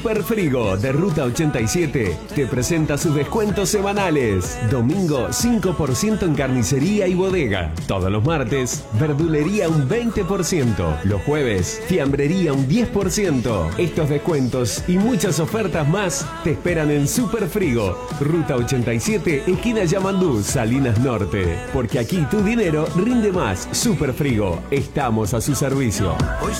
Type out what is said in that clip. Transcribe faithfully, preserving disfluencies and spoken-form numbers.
Super Frigo de Ruta ochenta y siete te presenta sus descuentos semanales. Domingo cinco por ciento en carnicería y bodega. Todos los martes, verdulería un veinte por ciento. Los jueves, fiambrería un diez por ciento. Estos descuentos y muchas ofertas más te esperan en Super Frigo, Ruta ochenta y siete, esquina Yamandú, Salinas Norte. Porque aquí tu dinero rinde más. Super Frigo, estamos a su servicio. Hoy